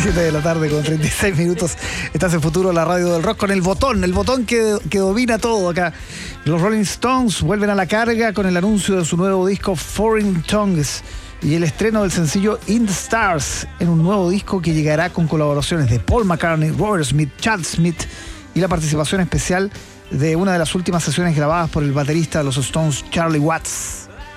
7 de la tarde con 36 minutos. Estás en Futuro, la radio del rock, con el botón que domina todo acá. Los Rolling Stones vuelven a la carga con el anuncio de su nuevo disco Foreign Tongues y el estreno del sencillo In the Stars, en un nuevo disco que llegará con colaboraciones de Paul McCartney, Robert Smith, Chad Smith y la participación especial de una de las últimas sesiones grabadas por el baterista de los Stones, Charlie Watts.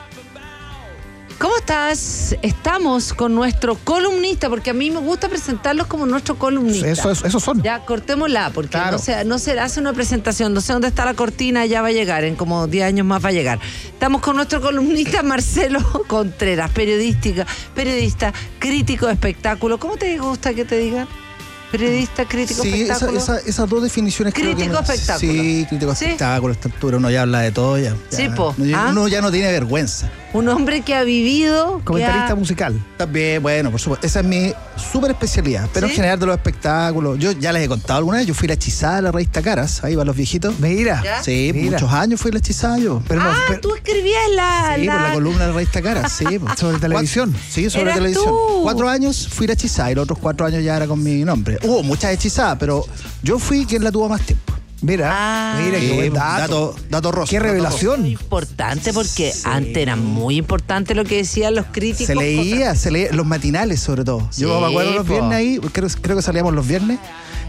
¿Cómo estás? Estamos con nuestro columnista, porque a mí me gusta presentarlos como nuestro columnista. Eso son. Ya, cortémosla, porque claro. no se hace una presentación, no sé dónde está la cortina, ya va a llegar, en como 10 años más va a llegar. Estamos con nuestro columnista Marcelo Contreras, periodista, crítico de espectáculo. ¿Cómo te gusta que te digan? Periodista, crítico, espectáculo. Esas dos definiciones crítico, espectáculo. Sí, crítico, espectáculo, a esta altura uno ya habla de todo ya. Sí, po. Uno ya no tiene vergüenza. Un hombre que ha vivido... Comentarista musical. También, bueno, por supuesto. Esa es mi súper especialidad. Pero ¿sí? En general de los espectáculos. Yo ya les he contado alguna vez. Yo fui la hechizada de la revista Caras. Ahí van los viejitos. Mira. ¿Ya? Sí, muchos años fui la hechizada yo. Pero tú escribías por la columna de la revista Caras. Sí, sobre televisión. Sí, sobre televisión. 4 años fui la hechizada y los otros 4 años ya era con mi nombre. Hubo muchas hechizadas, pero yo fui quien la tuvo más tiempo. Mira, qué buen dato rosa. Qué revelación. Muy importante, porque antes era muy importante lo que decían los críticos. Se leía los matinales sobre todo. Sí, yo me acuerdo los viernes ahí, creo que salíamos los viernes,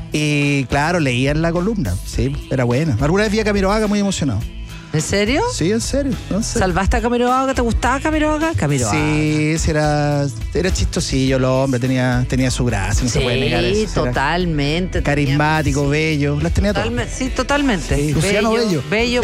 y claro, leían la columna. Sí, era buena. Alguna vez vi a Camiroaga muy emocionado. ¿En serio? Sí, en serio. No sé. ¿Salvaste a Camiroaga? ¿Te gustaba Camiroaga? Sí, era chistosillo el hombre, tenía su gracia, no se puede negar eso. Sí, totalmente. Carismático, bello, las tenía todas. Sí, totalmente. Sí, Luciano Bello.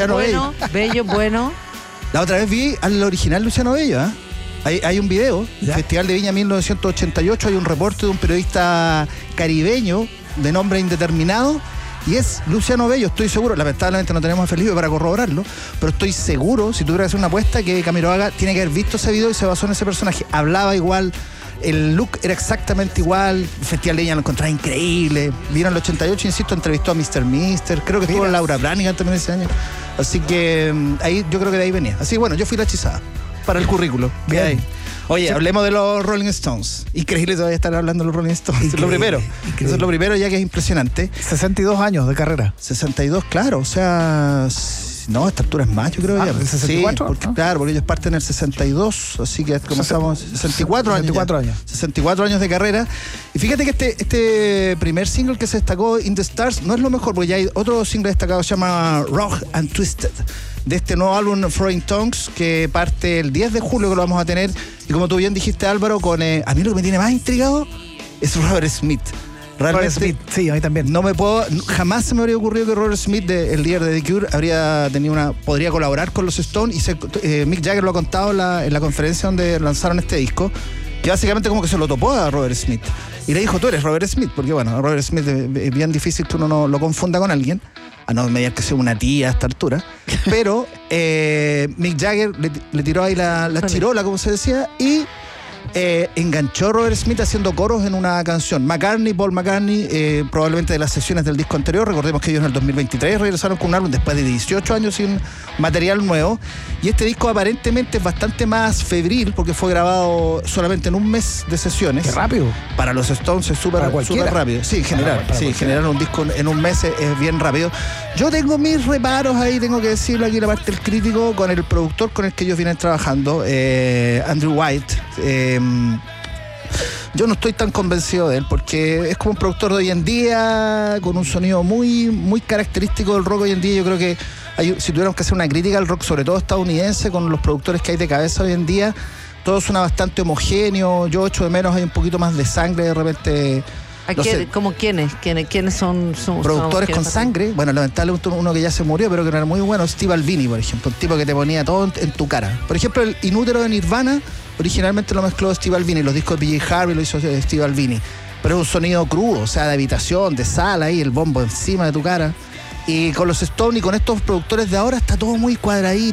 Bello, bueno. La otra vez vi al original Luciano Bello, ¿eh? Hay un video, el Festival de Viña 1988, hay un reporte de un periodista caribeño de nombre indeterminado. Y es Luciano Bello, estoy seguro, lamentablemente no tenemos a Felipe para corroborarlo, pero estoy seguro, si tuviera que hacer una apuesta, que Camiroaga tiene que haber visto ese video y se basó en ese personaje. Hablaba igual, el look era exactamente igual, el Festival de Viña lo encontraba increíble. Vino en el 88, insisto, entrevistó a Mr. Mister, creo que estuvo Laura Branigan también ese año. Así que ahí yo creo que de ahí venía. Así que bueno, yo fui la hechizada para el currículo. Bien. Oye, hablemos de los Rolling Stones. Increíble todavía estar hablando de los Rolling Stones. Eso es lo primero. Eso es lo primero, ya que es impresionante. 62 años de carrera. 62, claro. O sea, no, a esta altura es más, yo creo. ¿El 64? Sí, claro, porque ellos parten en el 62, así que comenzamos 64 años. 64 años de carrera. Y fíjate que este primer single que se destacó, In the Stars, no es lo mejor, porque ya hay otro single destacado que se llama Rough and Twisted, de este nuevo álbum Foreign Tongues, que parte el 10 de julio, que lo vamos a tener. Y como tú bien dijiste, Álvaro, con a mí lo que me tiene más intrigado es Robert Smith. Realmente, Robert Smith, sí, a mí también. Jamás se me habría ocurrido que Robert Smith, el líder de The Cure, podría colaborar con los Stones. Y Mick Jagger lo ha contado en la conferencia donde lanzaron este disco, que básicamente como que se lo topó a Robert Smith. Y le dijo, tú eres Robert Smith, porque bueno, Robert Smith es bien difícil que uno no lo confunda con alguien, a no mediar que sea una tía a esta altura. Pero Mick Jagger le tiró ahí la chirola, como se decía, y enganchó a Robert Smith haciendo coros en una canción. Paul McCartney, probablemente de las sesiones del disco anterior. Recordemos que ellos en el 2023 regresaron con un álbum después de 18 años sin material nuevo. Y este disco aparentemente es bastante más febril, porque fue grabado solamente en un mes de sesiones. ¡Qué rápido! Para los Stones es súper rápido. Sí, en general. Generar un disco en un mes es bien rápido. Yo tengo mis reparos ahí, tengo que decirlo aquí, la parte del crítico, con el productor con el que ellos vienen trabajando, Andrew White. Yo no estoy tan convencido de él, porque es como un productor de hoy en día, con un sonido muy, muy característico del rock hoy en día. Yo creo que si tuviéramos que hacer una crítica al rock, sobre todo estadounidense, con los productores que hay de cabeza hoy en día, todo suena bastante homogéneo. Yo echo de menos, hay un poquito más de sangre de repente. ¿Cómo quiénes? ¿Quiénes son productores con sangre? Bueno, lamentablemente uno que ya se murió, pero que no era muy bueno, Steve Albini, por ejemplo, un tipo que te ponía todo en tu cara. Por ejemplo, el Inútero de Nirvana originalmente lo mezcló Steve Albini, los discos de PJ Harvey lo hizo Steve Albini, pero es un sonido crudo, o sea, de habitación, de sala, ahí el bombo encima de tu cara. Y con los Stones y con estos productores de ahora está todo muy cuadradito.